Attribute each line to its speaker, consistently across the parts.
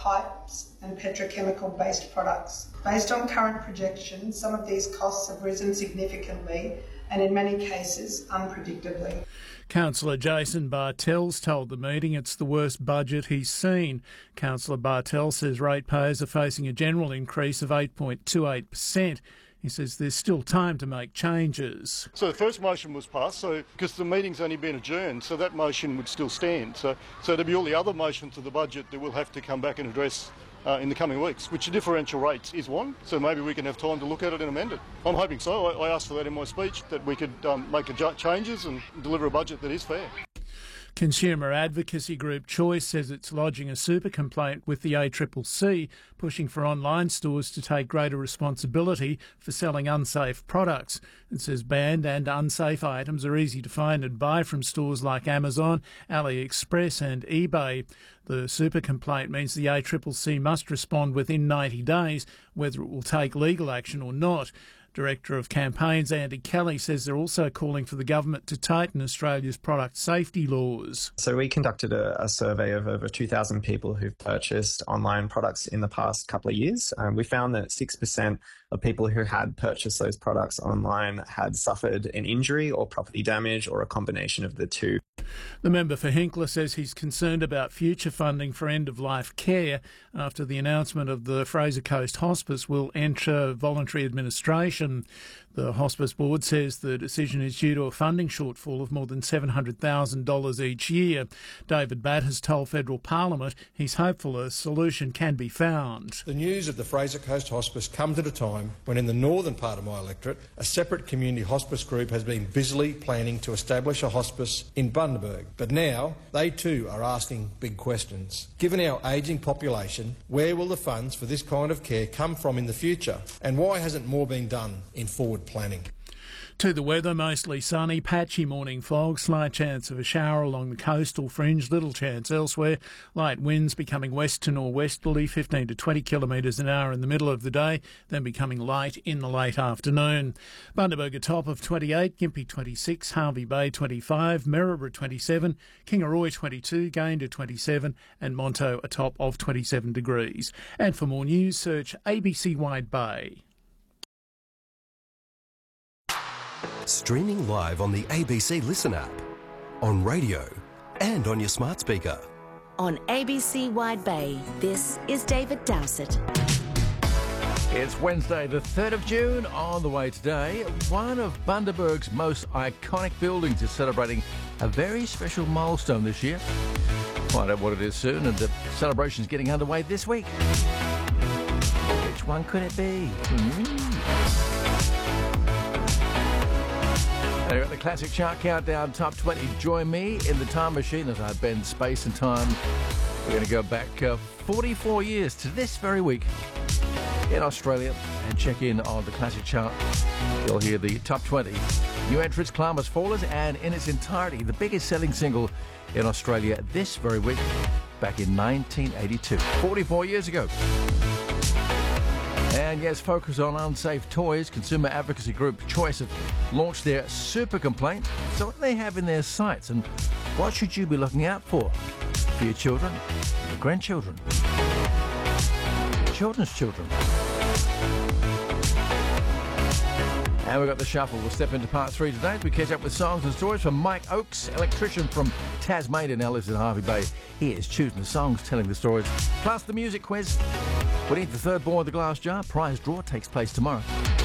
Speaker 1: pipes and petrochemical-based products. Based on current projections, some of these costs have risen significantly and in many cases unpredictably.
Speaker 2: Councillor Jason Bartels told the meeting it's the worst budget he's seen. Councillor Bartels says ratepayers are facing a general increase of 8.28%. He says there's still time to make changes.
Speaker 3: So the first motion was passed, because the meeting's only been adjourned, so that motion would still stand. So there'll be all the other motions to the budget that we'll have to come back and address in the coming weeks, which the differential rates is one, so maybe we can have time to look at it and amend it. I'm hoping so. I asked for that in my speech, that we could make changes and deliver a budget that is fair.
Speaker 2: Consumer advocacy group Choice says it's lodging a super complaint with the ACCC, pushing for online stores to take greater responsibility for selling unsafe products. It says banned and unsafe items are easy to find and buy from stores like Amazon, AliExpress and eBay. The super complaint means the ACCC must respond within 90 days, whether it will take legal action or not. Director of Campaigns Andy Kelly says they're also calling for the government to tighten Australia's product safety laws.
Speaker 4: So we conducted a survey of over 2,000 people who've purchased online products in the past couple of years. We found that 6% of people who had purchased those products online had suffered an injury or property damage or a combination of the two.
Speaker 2: The member for Hinkler says he's concerned about future funding for end-of-life care after the announcement of the Fraser Coast Hospice will enter voluntary administration. The Hospice Board says the decision is due to a funding shortfall of more than $700,000 each year. David Batt has told Federal Parliament he's hopeful a solution can be found.
Speaker 5: The news of the Fraser Coast Hospice comes at a time when in the northern part of my electorate, a separate community hospice group has been busily planning to establish a hospice in Bundaberg. But now they too are asking big questions. Given our ageing population, where will the funds for this kind of care come from in the future? And why hasn't more been done in forward planning?
Speaker 2: To the weather, mostly sunny, patchy morning fog, slight chance of a shower along the coastal fringe, little chance elsewhere. Light winds becoming west to northwesterly, 15 to 20 kilometres an hour in the middle of the day, then becoming light in the late afternoon. Bundaberg a top of 28, Gympie 26, Harvey Bay 25, Maryborough 27, Kingaroy 22, Gayndah to 27 and Monto a top of 27 degrees. And for more news, search ABC Wide Bay.
Speaker 6: Streaming live on the ABC Listen app, on radio and on your smart speaker.
Speaker 7: On ABC Wide Bay, this is David Dowsett.
Speaker 8: It's Wednesday the 3rd of June. On the way today, one of Bundaberg's most iconic buildings is celebrating a very special milestone this year. Find out what it is soon, and the celebration's getting underway this week. Which one could it be? We've got the Classic Chart Countdown Top 20. Join me in the time machine as I bend space and time. We're going to go back 44 years to this very week in Australia and check in on the Classic Chart. You'll hear the Top 20. New entrants, Climbers Fallers, and in its entirety, the biggest selling single in Australia this very week, back in 1982, 44 years ago. And yes, focus on unsafe toys. Consumer advocacy group Choice have launched their super complaint. So what do they have in their sights, and what should you be looking out for your children, your grandchildren, your children's children? And we've got the shuffle. We'll step into part 3 today. We catch up with songs and stories from Mike Oakes, electrician from Tasmania, now lives in Harvey Bay. He is choosing the songs, telling the stories, plus the music quiz. We need the third ball in the glass jar. Prize draw takes place tomorrow.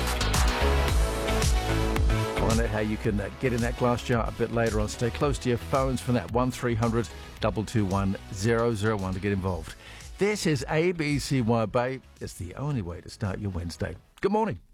Speaker 8: Find out how you can get in that glass jar a bit later on. Stay close to your phones for that. 1300 221 001 to get involved. This is ABC Wide Bay. It's the only way to start your Wednesday. Good morning.